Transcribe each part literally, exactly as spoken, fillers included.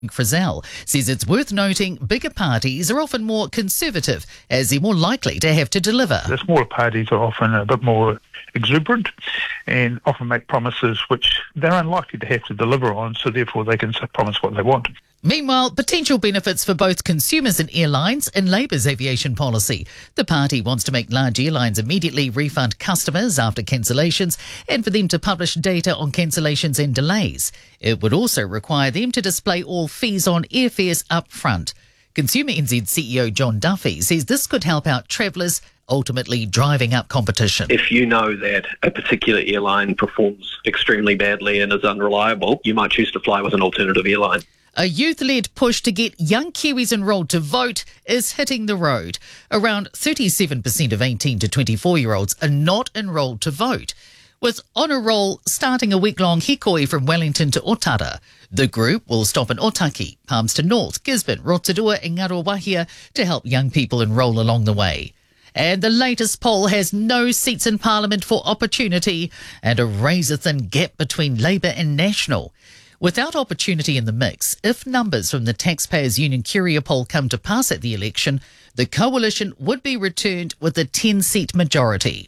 Frizzell says it's worth noting bigger parties are often more conservative as they're more likely to have to deliver. The smaller parties are often a bit more exuberant and often make promises which they're unlikely to have to deliver on, so therefore they can promise what they want. Meanwhile, potential benefits for both consumers and airlines in Labour's aviation policy. The party wants to make large airlines immediately refund customers after cancellations and for them to publish data on cancellations and delays. It would also require them to display all fees on airfares up front. Consumer N Z C E O John Duffy says this could help out travellers, ultimately driving up competition. If you know that a particular airline performs extremely badly and is unreliable, you might choose to fly with an alternative airline. A youth-led push to get young Kiwis enrolled to vote is hitting the road. Around thirty-seven percent of eighteen to twenty-four-year-olds are not enrolled to vote. With Honour Roll starting a week-long hikoi from Wellington to Otara, the group will stop in Otaki, Palmerston North, Gisborne, Rotorua and Ngaruawahia to help young people enrol along the way. And the latest poll has no seats in Parliament for Opportunity and a razor-thin gap between Labour and National. Without Opportunity in the mix, if numbers from the Taxpayers Union Curia poll come to pass at the election, the coalition would be returned with a ten-seat majority.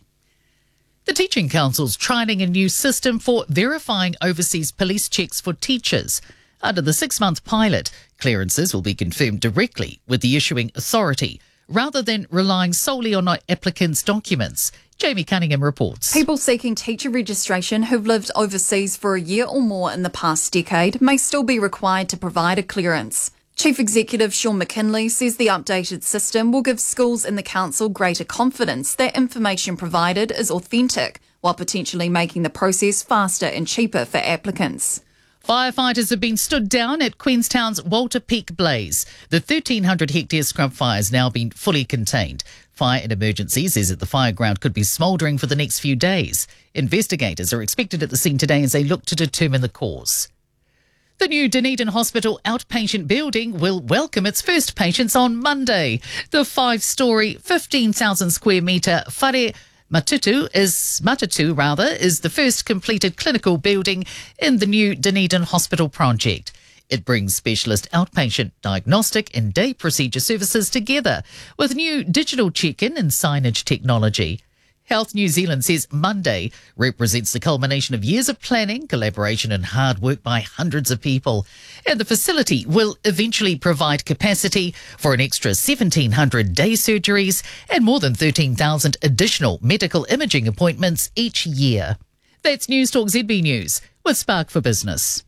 The Teaching Council's trialling a new system for verifying overseas police checks for teachers. Under the six-month pilot, clearances will be confirmed directly with the issuing authority, rather than relying solely on applicants' documents. Jamie Cunningham reports. People seeking teacher registration who've lived overseas for a year or more in the past decade may still be required to provide a clearance. Chief Executive Sean McKinley says the updated system will give schools and the council greater confidence that information provided is authentic, while potentially making the process faster and cheaper for applicants. Firefighters have been stood down at Queenstown's Walter Peak blaze. The thirteen hundred hectare scrub fire has now been fully contained. Fire and Emergency says that the fireground could be smouldering for the next few days. Investigators are expected at the scene today as they look to determine the cause. The new Dunedin Hospital outpatient building will welcome its first patients on Monday. The five-storey, fifteen thousand square metre Whare Matutu is Matutu rather is the first completed clinical building in the new Dunedin Hospital project. It brings specialist outpatient diagnostic and day procedure services together with new digital check-in and signage technology. Health New Zealand says Monday represents the culmination of years of planning, collaboration and hard work by hundreds of people. And the facility will eventually provide capacity for an extra seventeen hundred day surgeries and more than thirteen thousand additional medical imaging appointments each year. That's News Talk Z B News with Spark for Business.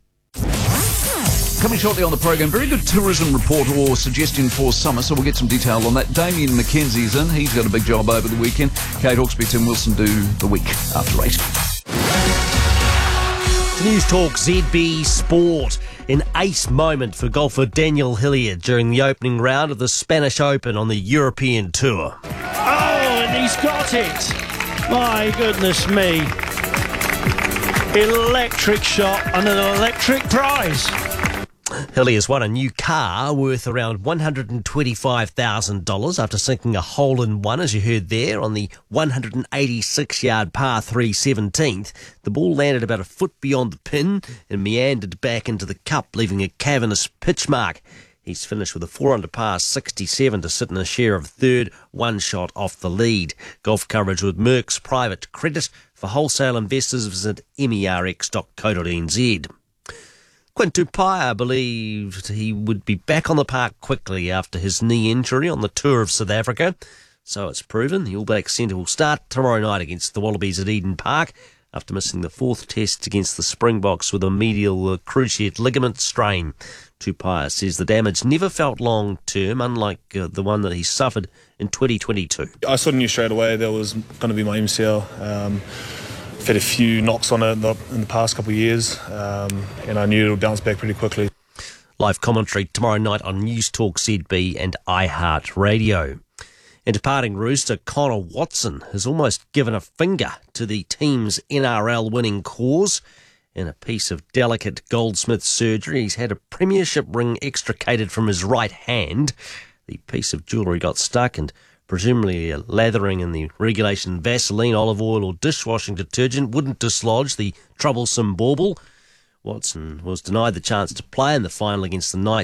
Coming shortly on the program, very good tourism report or suggestion for summer, so we'll get some detail on that. Damien McKenzie's in. He's got a big job over the weekend. Kate Hawkesby, Tim Wilson do the week after eight. News Talk Z B Sport. An ace moment for golfer Daniel Hilliard during the opening round of the Spanish Open on the European Tour. Oh, and he's got it. My goodness me. Electric shot and an electric prize. Hilliard's won a new car worth around one hundred twenty-five thousand dollars after sinking a hole-in-one, as you heard there, on the one hundred eighty-six yard par three seventeenth. The ball landed about a foot beyond the pin and meandered back into the cup, leaving a cavernous pitch mark. He's finished with a four under par sixty-seven to sit in a share of third, one shot off the lead. Golf coverage with Merck's private credit. For wholesale investors, visit M E R X dot co dot n z. Quinn Tupaia believed he would be back on the park quickly after his knee injury on the tour of South Africa. So it's proven. The All Black centre will start tomorrow night against the Wallabies at Eden Park after missing the fourth test against the Springboks with a medial cruciate ligament strain. Tupaia says the damage never felt long-term, unlike uh, the one that he suffered in twenty twenty-two. I sort of knew straight away that was going to be my M C L. Um, I've had a few knocks on it in the, in the past couple of years, um, and I knew it would bounce back pretty quickly. Live commentary tomorrow night on News Talk Z B and iHeartRadio. And departing Rooster Connor Watson has almost given a finger to the team's N R L winning cause. In a piece of delicate goldsmith surgery, he's had a premiership ring extricated from his right hand. The piece of jewellery got stuck and presumably a lathering in the regulation Vaseline, olive oil or dishwashing detergent wouldn't dislodge the troublesome bauble. Watson was denied the chance to play in the final against the Knights